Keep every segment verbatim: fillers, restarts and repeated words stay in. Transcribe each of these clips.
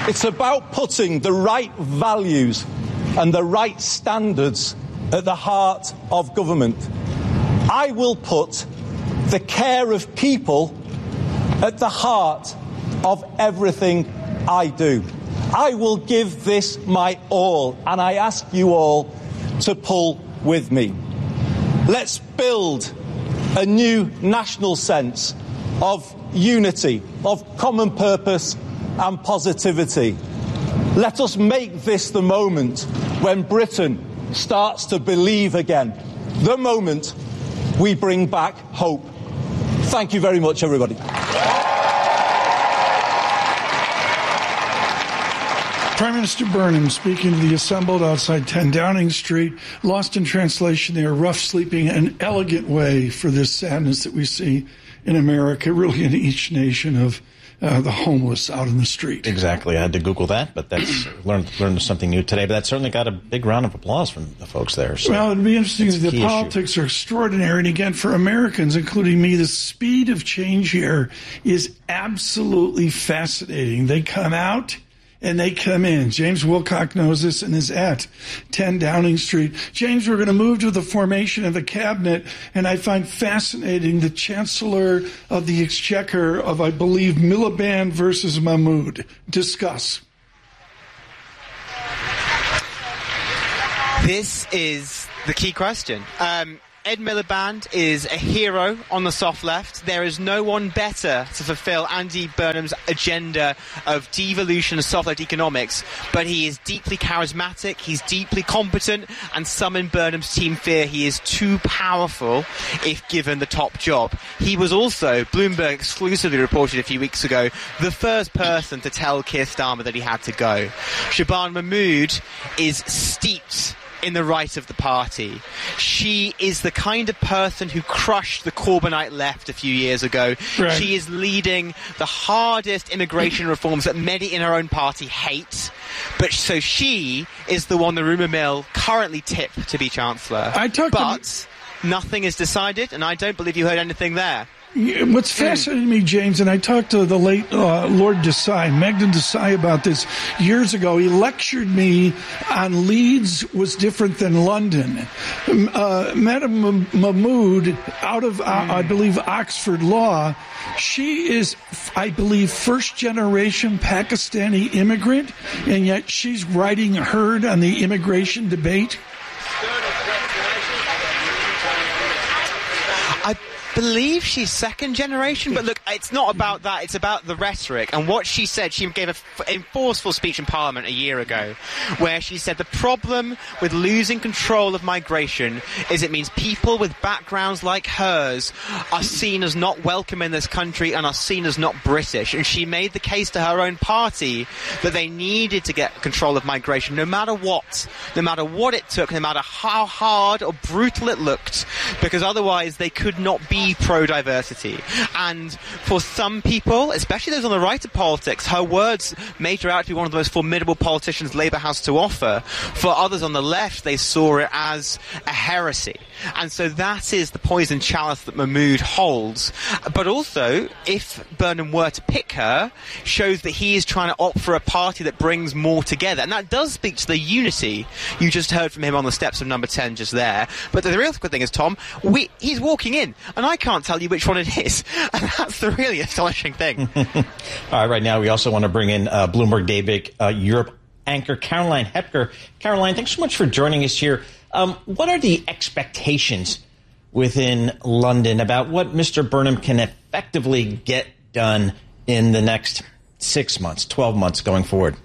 It's about putting the right values and the right standards at the heart of government. I will put the care of people at the heart of everything I do. I will give this my all, and I ask you all to pull with me. Let's build a new national sense of unity, of common purpose and positivity. Let us make this the moment when Britain starts to believe again, the moment we bring back hope. Thank you very much, everybody. Prime Minister Burnham speaking to the assembled outside ten Downing Street. Lost in translation there, rough sleeping, an elegant way for this sadness that we see in America, really in each nation, of uh, the homeless out in the street. Exactly. I had to Google that, but that's learned learned something new today. But that certainly got a big round of applause from the folks there. So well, it'd be interesting. The key politics issue. are extraordinary, and again, for Americans, including me, the speed of change here is absolutely fascinating. They come out and they come in. James Wilcock knows this and is at ten Downing Street. James, we're going to move to the formation of the cabinet, and I find fascinating the Chancellor of the Exchequer of, I believe, Miliband versus Mahmood. Discuss. This is the key question. Um, Ed Miliband is a hero on the soft left. There is no one better to fulfill Andy Burnham's agenda of devolution of soft left economics, but he is deeply charismatic, he's deeply competent, and some in Burnham's team fear he is too powerful if given the top job. He was also, Bloomberg exclusively reported a few weeks ago, the first person to tell Keir Starmer that he had to go. Shabana Mahmood is steeped in the right of the party. She is the kind of person who crushed the Corbynite left a few years ago. Right. She is leading the hardest immigration reforms that many in her own party hate. But so she is the one the rumour mill currently tipped to be Chancellor. I talked but to... nothing is decided, and I don't believe you heard anything there. What's fascinating me, James, and I talked to the late uh, Lord Desai, Megdon Desai, about this years ago. He lectured me on Leeds was different than London. Uh, Madam Mahmood, out of, uh, I believe, Oxford Law, she is, I believe, first-generation Pakistani immigrant, and yet she's riding herd on the immigration debate. I believe she's second generation, but look, it's not about that, it's about the rhetoric. And what she said, she gave a, f- a forceful speech in Parliament a year ago, where she said the problem with losing control of migration is it means people with backgrounds like hers are seen as not welcome in this country and are seen as not British. And she made the case to her own party that they needed to get control of migration, no matter what, no matter what it took, no matter how hard or brutal it looked, because otherwise they could not be pro-diversity. And for some people, especially those on the right of politics, her words made her out to be one of the most formidable politicians Labour has to offer. For others on the left, they saw it as a heresy. And so that is the poison chalice that Mahmood holds. But also, if Burnham were to pick her, shows that he is trying to opt for a party that brings more together. And that does speak to the unity you just heard from him on the steps of number ten just there. But the real good thing is, Tom, we, he's walking in, and I can't tell you which one it is. And that's the really astonishing thing. All right, right now we also want to bring in uh, Bloomberg Daybreak uh, Europe anchor Caroline Hepker. Caroline, thanks so much for joining us here. Um, what are the expectations within London about what Mister Burnham can effectively get done in the next six months, twelve months going forward?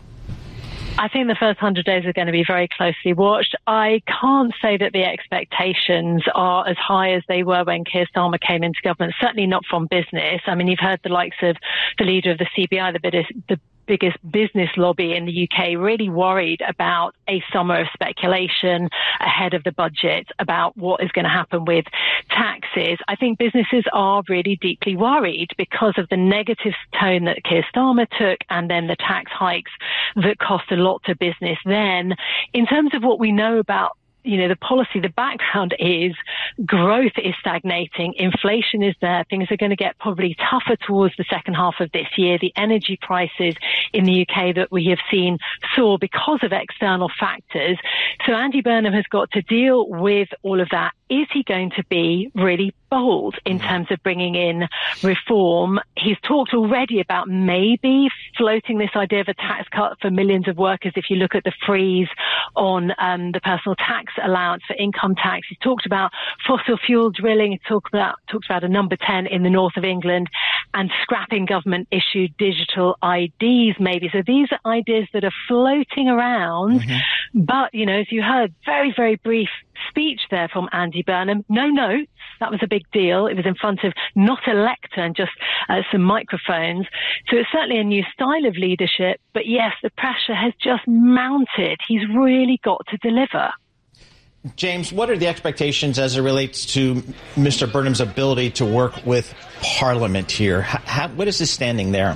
I think the first one hundred days are going to be very closely watched. I can't say that the expectations are as high as they were when Keir Starmer came into government, certainly not from business. I mean, you've heard the likes of the leader of the C B I, the biggest, the biggest business lobby in the U K, really worried about a summer of speculation ahead of the budget about what is going to happen with taxes. I think businesses are really deeply worried because of the negative tone that Keir Starmer took and then the tax hikes that cost a lot to business then. In terms of what we know about you know, the policy, the background is growth is stagnating, inflation is there, things are going to get probably tougher towards the second half of this year. The energy prices in the U K that we have seen soar because of external factors. So Andy Burnham has got to deal with all of that. Is he going to be really bold in terms of bringing in reform? He's talked already about maybe floating this idea of a tax cut for millions of workers. If you look at the freeze on um, the personal tax allowance for income tax, he's talked about fossil fuel drilling. He talked about talked about a number ten in the north of England and scrapping government-issued digital I Ds maybe. So these are ideas that are floating around. Mm-hmm. But, you know, as you heard, very, very brief speech there from Andy Burnham. No notes. That was a big deal. It was in front of not a lectern, just uh, some microphones. So it's certainly a new style of leadership. But yes, the pressure has just mounted. He's really got to deliver. James, what are the expectations as it relates to Mister Burnham's ability to work with Parliament here? How, what is his standing there?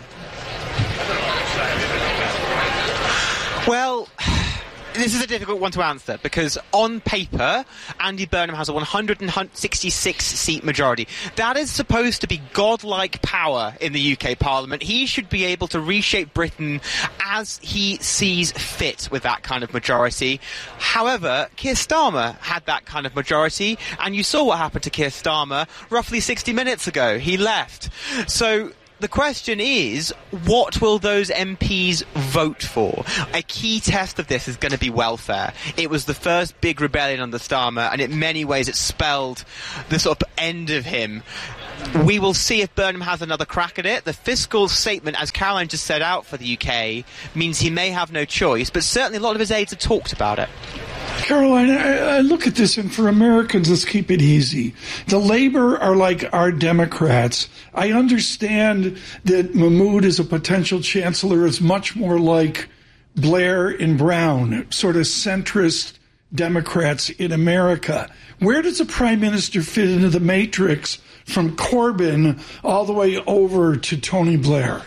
Well, this is a difficult one to answer because on paper, Andy Burnham has a one hundred sixty-six seat majority. That is supposed to be godlike power in the U K Parliament. He should be able to reshape Britain as he sees fit with that kind of majority. However, Keir Starmer had that kind of majority, and you saw what happened to Keir Starmer roughly sixty minutes ago. He left. So the question is, what will those M Ps vote for? A key test of this is going to be welfare. It was the first big rebellion under Starmer, and in many ways it spelled the sort of end of him. We will see if Burnham has another crack at it. The fiscal statement, as Caroline just set out for the U K, means he may have no choice, but certainly a lot of his aides have talked about it. Caroline, I, I look at this, and for Americans, let's keep it easy. The Labour are like our Democrats. I understand that Mahmood as a potential chancellor is much more like Blair and Brown, sort of centrist Democrats in America. Where does a prime minister fit into the matrix from Corbyn all the way over to Tony Blair?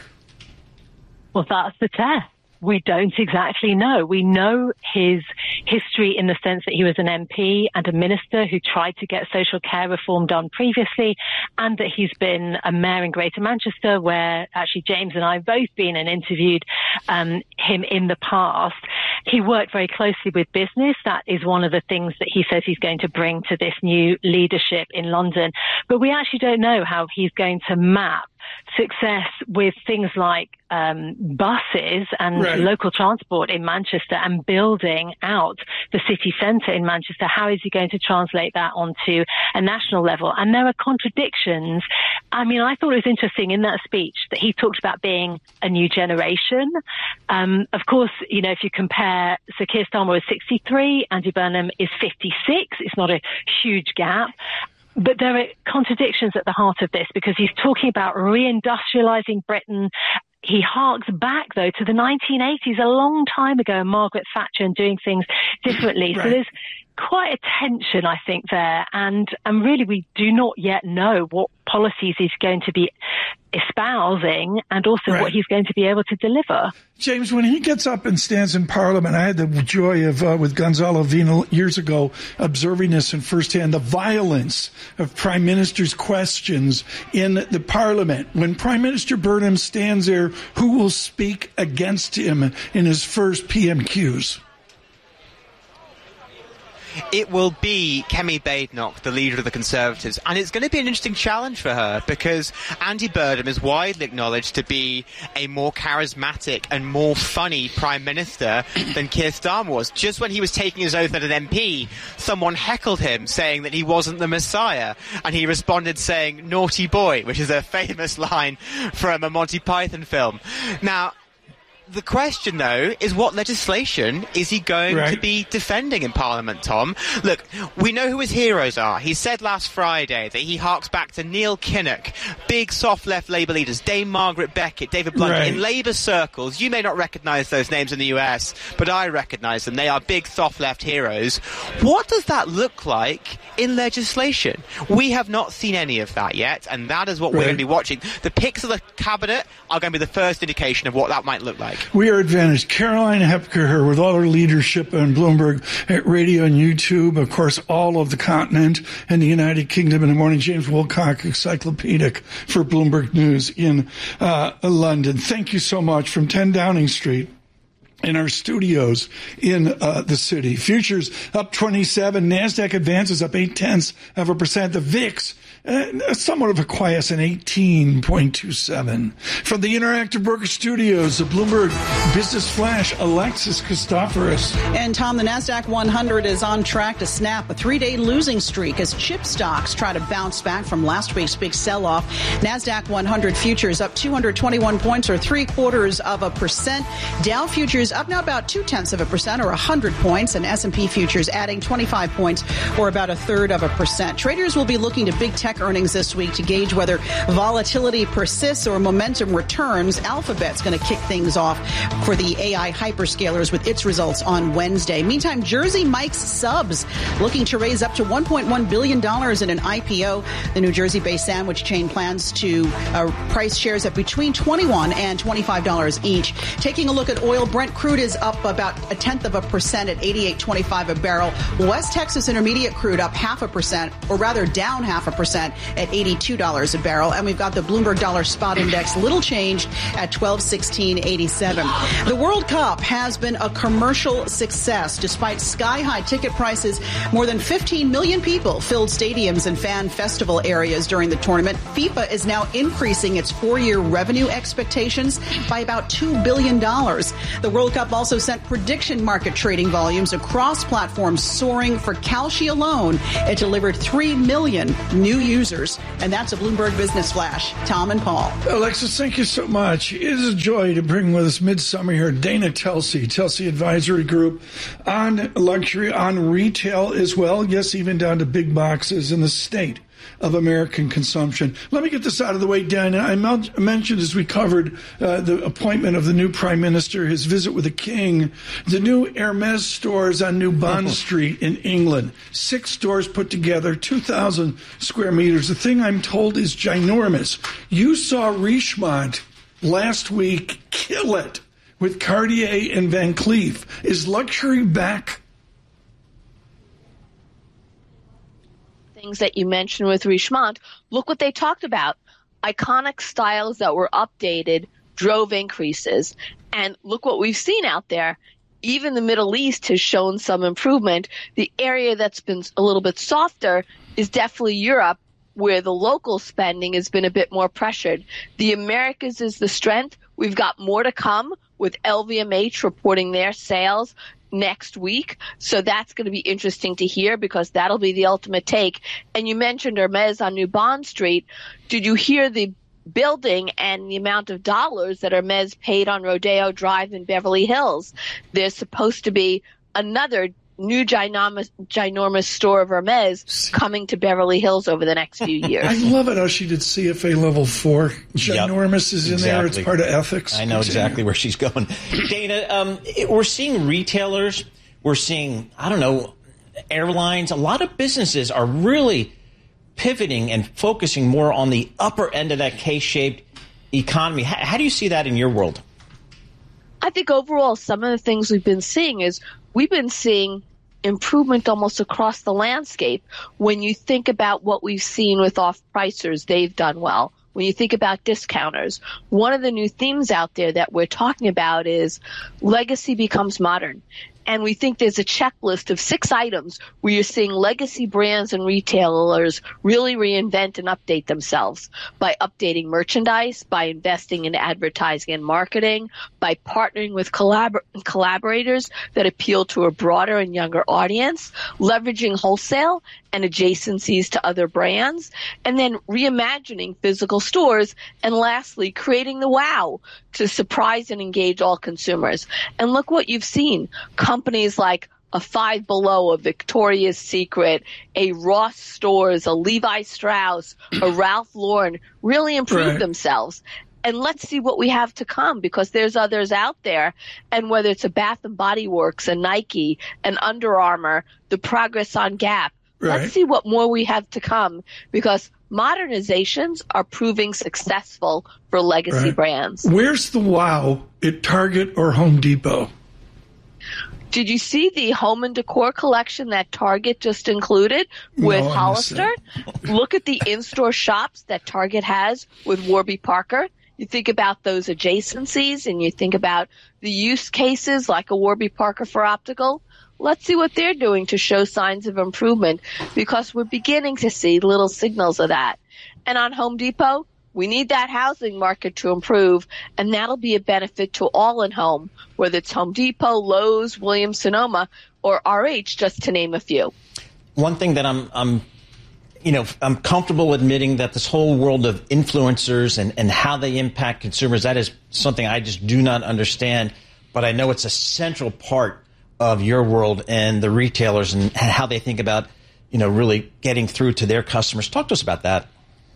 Well, that's the test. We don't exactly know. We know his history in the sense that he was an M P and a minister who tried to get social care reform done previously, and that he's been a mayor in Greater Manchester, where actually James and I have both been and interviewed um, him in the past. He worked very closely with business. That is one of the things that he says he's going to bring to this new leadership in London. But we actually don't know how he's going to map success with things like um, buses and right. local transport in Manchester and building out the city centre in Manchester. How is he going to translate that onto a national level? And there are contradictions. I mean, I thought it was interesting in that speech that he talked about being a new generation. Um, of course, you know, if you compare, so Keir Starmer was sixty-three, Andy Burnham is fifty-six. It's not a huge gap. But there are contradictions at the heart of this because he's talking about reindustrializing Britain. He harks back, though, to the nineteen eighties, a long time ago, Margaret Thatcher, and doing things differently. Right. So there's quite a tension, I think, there. And, and really, we do not yet know what policies he's going to be espousing and also right. what he's going to be able to deliver. James, when he gets up and stands in Parliament, I had the joy of, uh, with Gonzalo Vina years ago, observing this in firsthand, the violence of Prime Minister's questions in the Parliament. When Prime Minister Burnham stands there, who will speak against him in his first P M Qs? It will be Kemi Badenoch, the leader of the Conservatives, and it's going to be an interesting challenge for her because Andy Burnham is widely acknowledged to be a more charismatic and more funny Prime Minister than Keir Starmer was. Just when he was taking his oath as an M P, someone heckled him saying that he wasn't the Messiah, and he responded saying, "Naughty boy," which is a famous line from a Monty Python film. Now, the question, though, is what legislation is he going right. to be defending in Parliament, Tom? Look, we know who his heroes are. He said last Friday that he harks back to Neil Kinnock, big soft left Labour leaders, Dame Margaret Beckett, David Blunt. Right. In Labour circles, you may not recognise those names in the U S, but I recognise them. They are big soft left heroes. What does that look like in legislation? We have not seen any of that yet, and that is what right. we're going to be watching. The picks of the Cabinet are going to be the first indication of what that might look like. like. We are advantaged. Caroline Hepker here with all her leadership on Bloomberg Radio and YouTube. Of course, all of the continent and the United Kingdom in the morning. James Wilcock, encyclopedic for Bloomberg News in uh, London. Thank you so much from ten Downing Street. In our studios in uh, the city. Futures up twenty-seven. NASDAQ advances up eight tenths of a percent. The V I X, uh, somewhat of a quiescent eighteen point two seven. From the Interactive Broker Studios, the Bloomberg Business Flash, Alexis Christoforous. And Tom, the NASDAQ one hundred is on track to snap a three-day losing streak as chip stocks try to bounce back from last week's big sell-off. NASDAQ one hundred futures up two hundred twenty-one points or three quarters of a percent. Dow futures up now about two-tenths of a percent or one hundred points, and S and P futures adding twenty-five points or about a third of a percent. Traders will be looking to big tech earnings this week to gauge whether volatility persists or momentum returns. Alphabet's going to kick things off for the A I hyperscalers with its results on Wednesday. Meantime, Jersey Mike's Subs looking to raise up to one point one billion dollars in an I P O. The New Jersey-based sandwich chain plans to uh, price shares at between twenty-one dollars and twenty-five dollars each. Taking a look at oil, Brent crude is up about a tenth of a percent at eighty-eight twenty-five a barrel. West Texas Intermediate crude up half a percent, or rather down half a percent at eighty-two dollars a barrel. And we've got the Bloomberg Dollar Spot Index little changed at twelve sixteen eighty-seven. The World Cup has been a commercial success. Despite sky-high ticket prices, more than fifteen million people filled stadiums and fan festival areas during the tournament. FIFA is now increasing its four-year revenue expectations by about two billion dollars. The World Cup also sent prediction market trading volumes across platforms soaring. For Kalshi alone, it delivered three million new users. And that's a Bloomberg Business Flash. Tom and Paul. Alexis, thank you so much. It is a joy to bring with us midsummer here Dana Telsey, Telsey Advisory Group, on luxury, on retail as well. Yes, even down to big boxes in the state of American consumption. Let me get this out of the way, Dana. I mentioned as we covered uh, the appointment of the new prime minister, his visit with the king, the new Hermes stores on New Bond Street in England. Six stores put together, two thousand square meters. The thing I'm told is ginormous. You saw Richemont last week kill it with Cartier and Van Cleef. Is luxury back? That you mentioned with Richemont, look what they talked about. Iconic styles that were updated drove increases. And look what we've seen out there. Even the Middle East has shown some improvement. The area that's been a little bit softer is definitely Europe, where the local spending has been a bit more pressured. The Americas is the strength. We've got more to come with L V M H reporting their sales next week. So that's going to be interesting to hear because that'll be the ultimate take. And you mentioned Hermes on New Bond Street. Did you hear the building and the amount of dollars that Hermes paid on Rodeo Drive in Beverly Hills? There's supposed to be another new ginormous, ginormous store of Hermes coming to Beverly Hills over the next few years. I love it how she did C F A level four. Ginormous yep, is in exactly. there. It's part of ethics. I know Continue. exactly where she's going. Dana, um, it, we're seeing retailers, we're seeing, I don't know, airlines. A lot of businesses are really pivoting and focusing more on the upper end of that K-shaped economy. How, how do you see that in your world? I think overall some of the things we've been seeing is we've been seeing improvement almost across the landscape. When you think about what we've seen with off-pricers, they've done well. When you think about discounters, one of the new themes out there that we're talking about is legacy becomes modern. And we think there's a checklist of six items where you're seeing legacy brands and retailers really reinvent and update themselves by updating merchandise, by investing in advertising and marketing, by partnering with collabor- collaborators that appeal to a broader and younger audience, leveraging wholesale and adjacencies to other brands, and then reimagining physical stores, and lastly, creating the wow to surprise and engage all consumers. And look what you've seen. Companies like a Five Below, a Victoria's Secret, a Ross Stores, a Levi Strauss, a Ralph Lauren really improve right. themselves. And let's see what we have to come, because there's others out there. And whether it's a Bath and Body Works, a Nike, an Under Armour, the progress on Gap, right. let's see what more we have to come, because modernizations are proving successful for legacy Right. brands. Where's the wow at Target or Home Depot? Did you see the home and decor collection that Target just included with No, I missed Hollister? Look at the in-store shops that Target has with Warby Parker. You think about those adjacencies and you think about the use cases like a Warby Parker for optical. Let's see what they're doing to show signs of improvement, because we're beginning to see little signals of that. And on Home Depot, we need that housing market to improve, and that'll be a benefit to all in home, whether it's Home Depot, Lowe's, Williams-Sonoma, or R H, just to name a few. One thing that I'm, I'm, you know, I'm comfortable admitting that this whole world of influencers and, and how they impact consumers, that is something I just do not understand, but I know it's a central part of your world and the retailers and how they think about, you know, really getting through to their customers. Talk to us about that.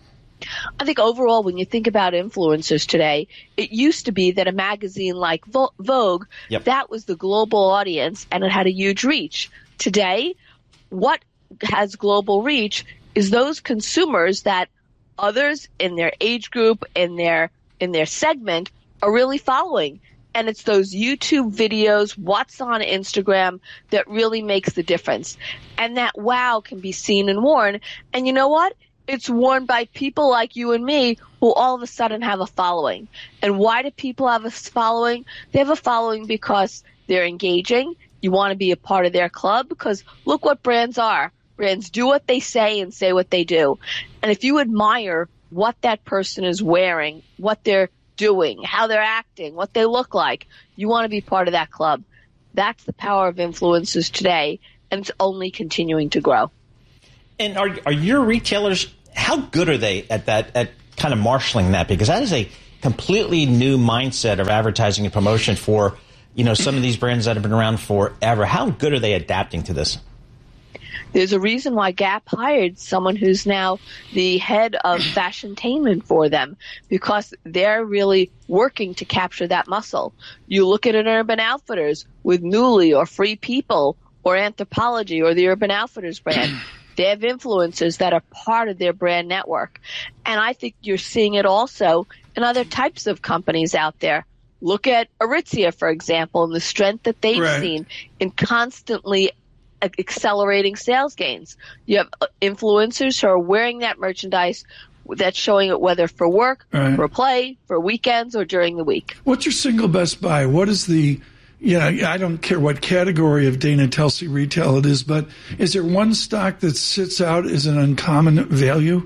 I think overall, when you think about influencers today, it used to be that a magazine like Vogue, Yep. that was the global audience and it had a huge reach. Today, what has global reach is those consumers that others in their age group, in their in their segment, are really following. And it's those YouTube videos, what's on Instagram, that really makes the difference. And that wow can be seen and worn. And you know what? It's worn by people like you and me who all of a sudden have a following. And why do people have a following? They have a following because they're engaging. You want to be a part of their club because look what brands are. Brands do what they say and say what they do. And if you admire what that person is wearing, what they're doing, how they're acting, what they look like, you want to be part of that club. That's the power of influencers today, and it's only continuing to grow. And are are your retailers, how good are they at that, at kind of marshaling that? Because that is a completely new mindset of advertising and promotion for, you know, some of these brands that have been around forever. How good are they adapting to this? There's a reason why Gap hired someone who's now the head of fashiontainment for them, because they're really working to capture that muscle. You look at an Urban Outfitters with Nuuly or Free People or Anthropologie or the Urban Outfitters brand. They have influencers that are part of their brand network. And I think you're seeing it also in other types of companies out there. Look at Aritzia, for example, and the strength that they've Right. seen in constantly accelerating sales gains. You have influencers who are wearing that merchandise that's showing it whether for work, Right. for play, for weekends, or during the week. What's your single best buy? What is the, yeah, I don't care what category of Dana Telsey retail it is, but is there one stock that sits out as an uncommon value?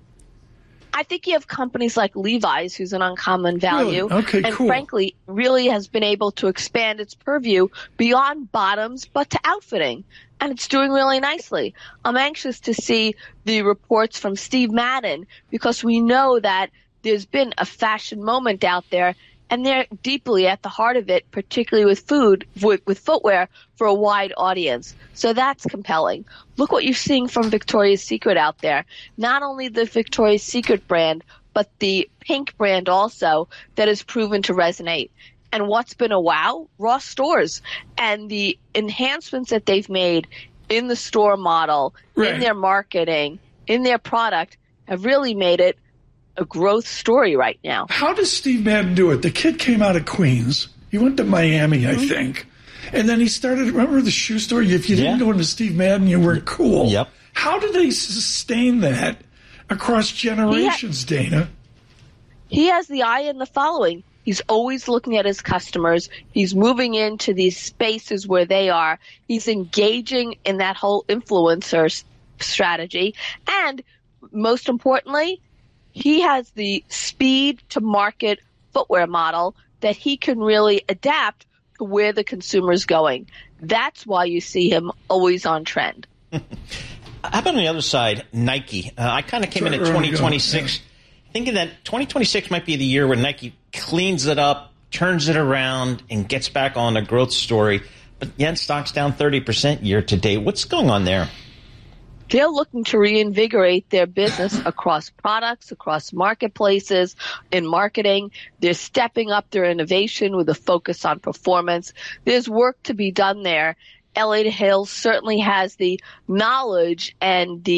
I think you have companies like Levi's, who's an uncommon value, Really? Okay, and cool. frankly, really has been able to expand its purview beyond bottoms, but to outfitting, and it's doing really nicely. I'm anxious to see the reports from Steve Madden, because we know that there's been a fashion moment out there, and they're deeply at the heart of it, particularly with food, with, with footwear, for a wide audience. So that's compelling. Look what you're seeing from Victoria's Secret out there. Not only the Victoria's Secret brand, but the Pink brand also, that has proven to resonate. And what's been a wow? Ross Stores. And the enhancements that they've made in the store model, Right. in their marketing, in their product, have really made it a growth story right now. How does Steve Madden do it? The kid came out of Queens. He went to Miami, I think. And then he started, remember the shoe store? If you didn't Yeah. go into Steve Madden, you weren't cool. Yep. How do they sustain that across generations, Dana? He has the eye and the following. He's always looking at his customers. He's moving into these spaces where they are. He's engaging in that whole influencer s- strategy. And most importantly, he has the speed to market footwear model that he can really adapt to where the consumer is going. That's why you see him always on trend. How about on the other side, Nike? Uh, I kind of came in at Sure, early twenty twenty-six going, thinking that twenty twenty-six might be the year where Nike cleans it up, turns it around, and gets back on a growth story. But yet stock's down thirty percent year to date. What's going on there? They're looking to reinvigorate their business across products, across marketplaces, in marketing. They're stepping up their innovation with a focus on performance. There's work to be done there. Elliott Hill certainly has the knowledge and the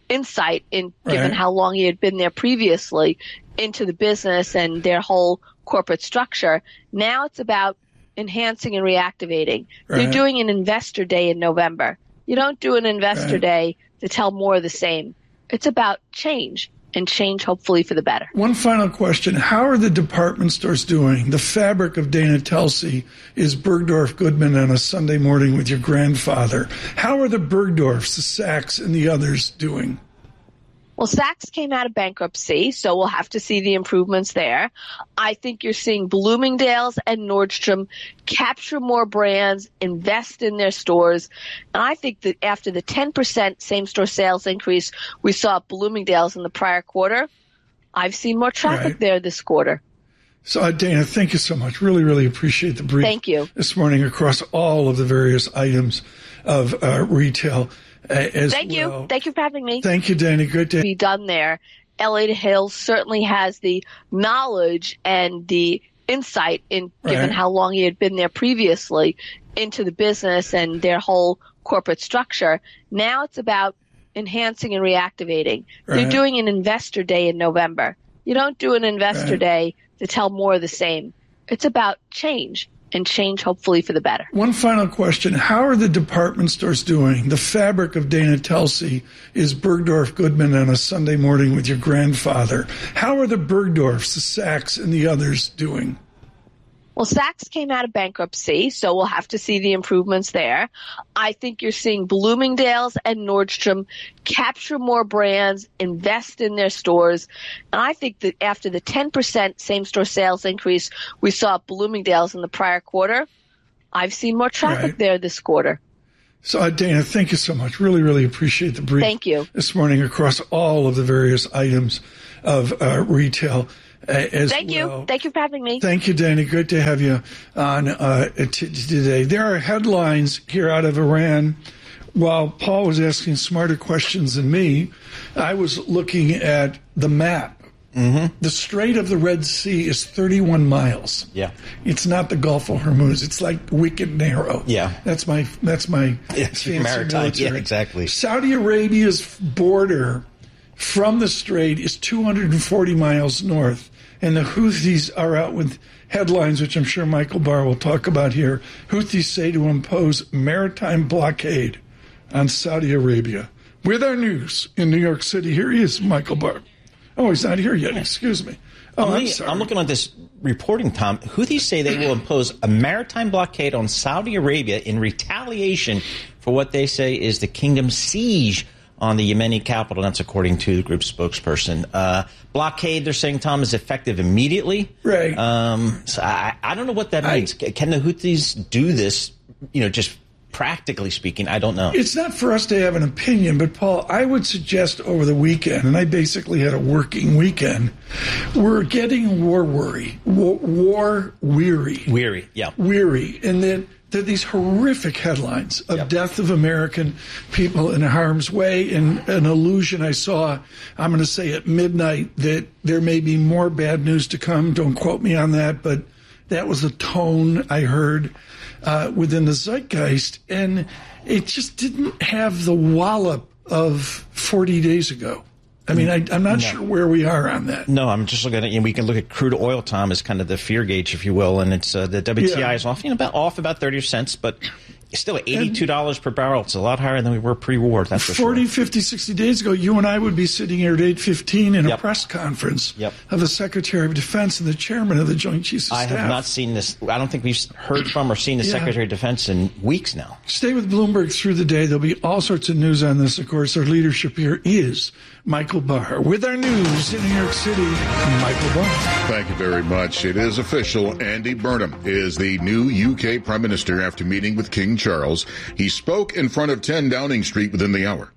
insight in given Right. how long he had been there previously into the business and their whole corporate structure. Now it's about enhancing and reactivating. Right. They're doing an investor day in November. You don't do an investor Right. day to tell more of the same. It's about change, and change hopefully for the better. One final question. How are the department stores doing? The fabric of Dana Telsey is Bergdorf Goodman on a Sunday morning with your grandfather. How are the Bergdorfs, the Saks, and the others doing? Well, Saks came out of bankruptcy, so we'll have to see the improvements there. I think you're seeing Bloomingdale's and Nordstrom capture more brands, invest in their stores. And I think that after the ten percent same-store sales increase we saw at Bloomingdale's in the prior quarter, I've seen more traffic Right. there this quarter. So, uh, Dana, thank you so much. Really, really appreciate the brief. Thank you. This morning across all of the various items of uh, retail uh, as Thank well. you. Thank you for having me. Thank you, Dana. Good to be done there. Elliott Hill certainly has the knowledge and the insight in given Right. how long he had been there previously into the business and their whole corporate structure. Now it's about enhancing and reactivating. They're Right. doing an investor day in November. You don't do an investor Right. day to tell more of the same. It's about change, and change hopefully for the better. One final question. How are the department stores doing? The fabric of Dana Telsey is Bergdorf Goodman on a Sunday morning with your grandfather. How are the Bergdorfs, the Saks, and the others doing? Well, Saks came out of bankruptcy, so we'll have to see the improvements there. I think you're seeing Bloomingdale's and Nordstrom capture more brands, invest in their stores. And I think that after the ten percent same-store sales increase we saw at Bloomingdale's in the prior quarter, I've seen more traffic Right. there this quarter. So, uh, Dana, thank you so much. Really, really appreciate the brief. Thank you. This morning across all of the various items of uh, retail uh, as Thank well. you. Thank you for having me. Thank you, Danny. Good to have you on uh, t- today. There are headlines here out of Iran. While Paul was asking smarter questions than me, I was looking at the map. Mm-hmm. The Strait of the Red Sea is thirty-one miles. Yeah. It's not the Gulf of Hormuz. It's like wicked narrow. Yeah. That's my that's my It's fancy maritime. military. Yeah, exactly. Saudi Arabia's border from the strait is two hundred forty miles north, and the Houthis are out with headlines, which I'm sure Michael Barr will talk about here. Houthis say to impose maritime blockade on Saudi Arabia. With our news in New York City, here he is, Michael Barr. Oh, he's not here yet. Excuse me. Oh, I'm, I'm looking, sorry. I'm looking at this reporting, Tom. Houthis say they will impose a maritime blockade on Saudi Arabia in retaliation for what they say is the kingdom's siege on the Yemeni capital. That's according to the group's spokesperson. Uh, blockade, they're saying, Tom, is effective immediately. Right. Um, so I, I don't know what that I- means. Can the Houthis do this, you know, just practically speaking? I don't know. It's not for us to have an opinion, but Paul, I would suggest over the weekend, and I basically had a working weekend, we're getting war worry, war, war weary. Weary, yeah. Weary. And then there are these horrific headlines of Yep. death of American people in harm's way, and an illusion I saw, I'm going to say at midnight, that there may be more bad news to come. Don't quote me on that, but that was the tone I heard uh, within the zeitgeist, and it just didn't have the wallop of forty days ago. I mean, I, I'm not No. sure where we are on that. No, I'm just looking at it. You know, we can look at crude oil, Tom, as kind of the fear gauge, if you will, and it's uh, the W T I Yeah. is off, you know, about off about thirty cents, but still at eighty-two dollars per barrel. It's a lot higher than we were pre-war. That's for forty, sure. fifty, sixty days ago, you and I would be sitting here at eight fifteen in a Yep. press conference Yep. of the Secretary of Defense and the Chairman of the Joint Chiefs of I Staff. have not seen this. I don't think we've heard from or seen the Yeah. Secretary of Defense in weeks now. Stay with Bloomberg through the day. There'll be all sorts of news on this. Of course, our leadership here is Michael Barr. With our news in New York City, Michael Barr. Thank you very much. It is official. Andy Burnham is the new U K Prime Minister after meeting with King Charles. He spoke in front of ten Downing Street within the hour.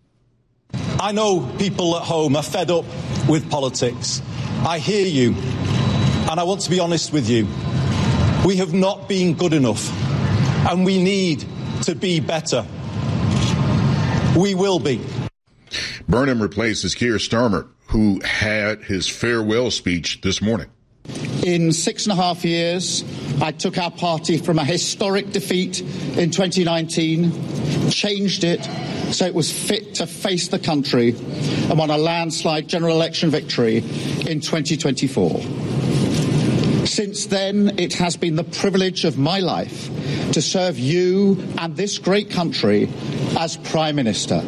I know people at home are fed up with politics. I hear you, and I want to be honest with you. We have not been good enough, and we need to be better. We will be. Burnham replaces Keir Starmer, who had his farewell speech this morning. In six and a half years, I took our party from a historic defeat in twenty nineteen, changed it, so it was fit to face the country and won a landslide general election victory in twenty twenty-four. Since then, it has been the privilege of my life to serve you and this great country as Prime Minister.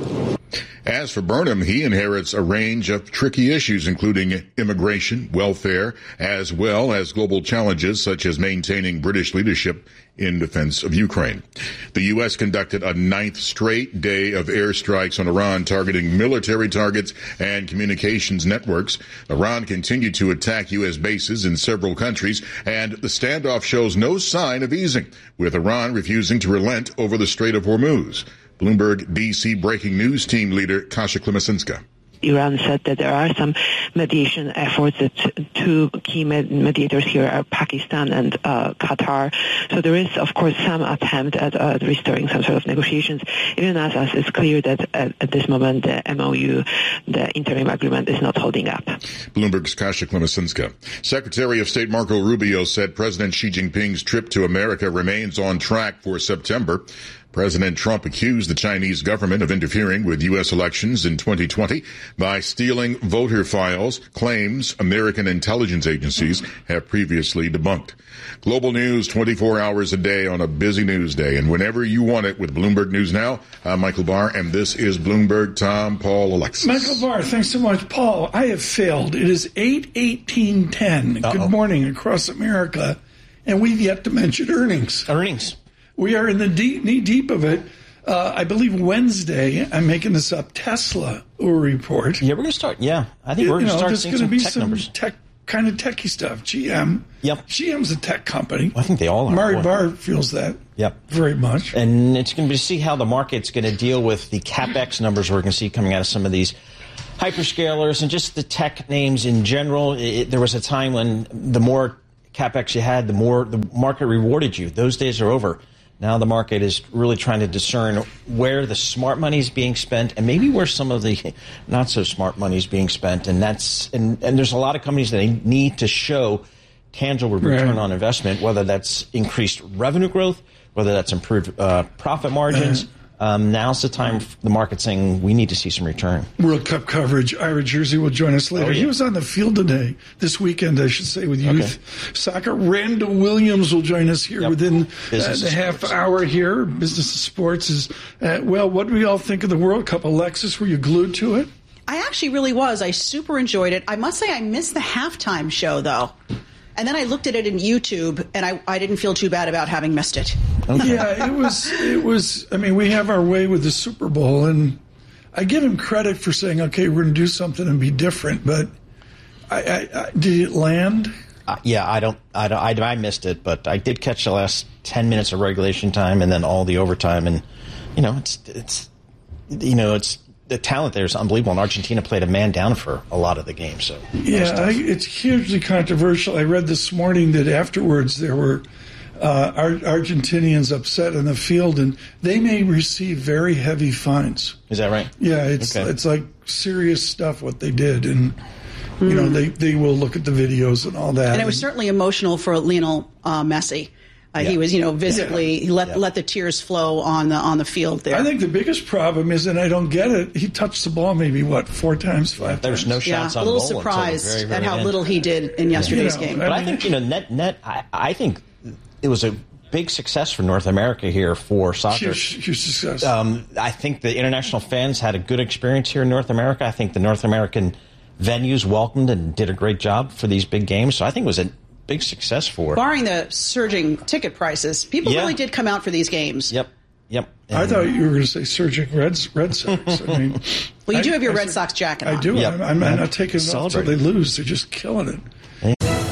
As for Burnham, he inherits a range of tricky issues, including immigration, welfare, as well as global challenges such as maintaining British leadership in defense of Ukraine. The U S conducted a ninth straight day of airstrikes on Iran, targeting military targets and communications networks. Iran continued to attack U S bases in several countries, and the standoff shows no sign of easing, with Iran refusing to relent over the Strait of Hormuz. Bloomberg D C breaking news team leader Kasia Klimasinska. Iran said that there are some mediation efforts. That two key med- mediators here are Pakistan and uh, Qatar. So there is, of course, some attempt at uh, restoring some sort of negotiations. Even as, as it's clear that at, at this moment the M O U, the interim agreement, is not holding up. Bloomberg's Kasia Klimasinska. Secretary of State Marco Rubio said President Xi Jinping's trip to America remains on track for September. President Trump accused the Chinese government of interfering with U S elections in twenty twenty by stealing voter files, claims American intelligence agencies have previously debunked. Global news twenty-four hours a day on a busy news day, and whenever you want it with Bloomberg News Now. I'm Michael Barr, and this is Bloomberg Tom, Paul, Alexis. Michael Barr, thanks so much. Paul, I have failed. It is eight eighteen ten. Good morning across America, and we've yet to mention earnings. Earnings. We are in the deep, knee deep of it. Uh, I believe Wednesday, I'm making this up, Tesla will report. Yeah, we're going to start, yeah. I think we're going to start seeing some be tech some numbers. Tech, kind of techie stuff. G M. Yep. G M's a tech company. Well, I think they all are. Mari Boy. Barr feels that yep. very much. And it's going to be to see how the market's going to deal with the CapEx numbers we're going to see coming out of some of these hyperscalers and just the tech names in general. It, there was a time when the more CapEx you had, the more the market rewarded you. Those days are over. Now the market is really trying to discern where the smart money is being spent and maybe where some of the not so smart money is being spent. And that's and, and there's a lot of companies that need to show tangible return right. on investment, whether that's increased revenue growth, whether that's improved uh, profit margins. Uh, Um, now's the time for the market saying we need to see some return. World Cup coverage. Ira Jersey will join us later. Oh, yeah. He was on the field today, this weekend, I should say, with youth okay. soccer. Randall Williams will join us here yep. within uh, the half hour here. Business of Sports is, uh, well, what do we all think of the World Cup? Alexis, were you glued to it? I actually really was. I super enjoyed it. I must say I missed the halftime show, though. And then I looked at it in YouTube, and I, I didn't feel too bad about having missed it. Okay. Yeah, it was, it was, I mean, we have our way with the Super Bowl, and I give him credit for saying, okay, we're going to do something and be different, but I, I, I, did it land? Uh, yeah, I don't, I don't, I, I missed it, but I did catch the last ten minutes of regulation time and then all the overtime, and, you know, it's, it's, you know, it's, the talent there is unbelievable, and Argentina played a man down for a lot of the game. So yeah, I, it's hugely controversial. I read this morning that afterwards there were uh, Ar- Argentinians upset in the field, and they may receive very heavy fines. Is that right? Yeah, it's okay. it's like serious stuff what they did, and you mm. know they, they will look at the videos and all that. And it was certainly emotional for Lionel uh, Messi. Uh, yeah. He was, you know, visibly yeah. he let yeah. let the tears flow on the on the field there. I think the biggest problem is, and I don't get it, he touched the ball maybe what four times, five. There's times. no shots yeah, on goal. A little goal surprised very, very at how end. little he did in yesterday's you know, game. But I, I mean, think you know, net net. I, I think it was a big success for North America here for soccer. Huge, huge success. Um, I think the international fans had a good experience here in North America. I think the North American venues welcomed and did a great job for these big games. So I think it was a big success for. Barring the surging ticket prices, people yeah. really did come out for these games. Yep, yep. And I thought you were going to say surging Reds, Red Sox. I mean, well, you do I, have your I, Red Sox jacket on. I do. Yep. I'm, I'm, I'm not taking it off until they lose. They're just killing it.